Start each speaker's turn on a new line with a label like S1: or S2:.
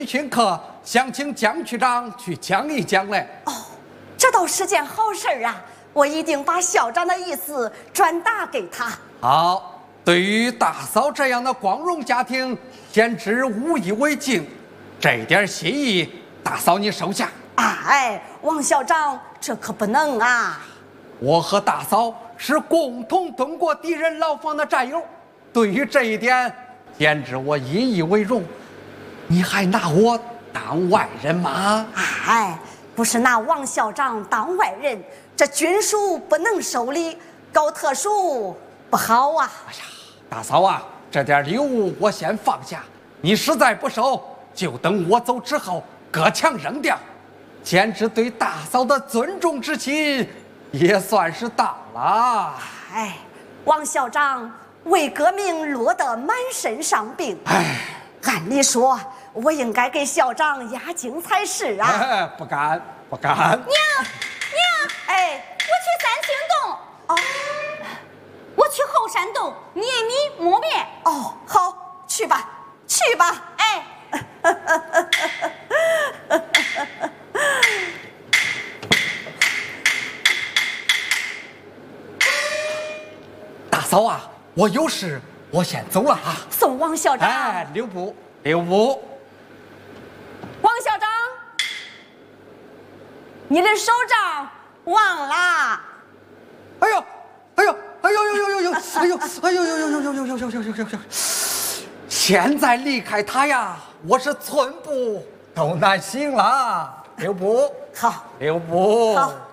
S1: 请客，想请江区长去讲一讲嘞。
S2: 哦，这倒是件好事啊！我一定把校长的意思转达给他。
S1: 好，对于大嫂这样的光荣家庭，简直无以为继。这点心意，大嫂你收下。
S2: 哎，王校长，这可不能啊！
S1: 我和大嫂是共同蹲过敌人牢房的战友，对于这一点，简直我引以为荣。你还拿我当外人吗？
S2: 哎，不是拿王校长当外人，这军属不能收礼，搞特殊不好啊！
S1: 哎呀，大嫂啊，这点礼物我先放下，你实在不收，就等我走之后各强扔掉。简直对大嫂的尊重之情，也算是到了。
S2: 哎，王校长为革命落得满身伤病，
S1: 哎，
S2: 按理说我应该给校长压惊才是啊！
S1: 哎，不敢，不敢。
S3: 娘，
S2: 哎，
S3: 我去三清洞。
S2: 哦，
S3: 我去后山洞捏米磨面。
S2: 哦，好，去吧，去吧。
S3: 哎，
S1: 大嫂啊，我有事，我先走了啊。
S2: 送王校长。
S1: 哎，留步，留步。
S2: 王校长，你的手账忘了。
S1: 哎呦，哎呦，哎呦呦呦呦呦，哎呦，哎呦呦呦呦呦呦呦呦呦呦呦！现在离开他呀，我是寸步都难行了。留步，
S2: 好，
S1: 留步。
S2: 好。